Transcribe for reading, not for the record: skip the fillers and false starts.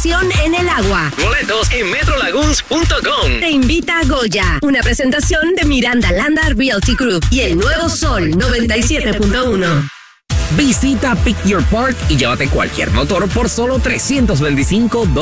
diversión en el agua. Boletos en metrolagoons.com. Te invita a Goya, una presentación de Miranda Landa Realty Group y el Nuevo Sol 97.1. Visita Pick Your Park y llévate cualquier motor por solo $325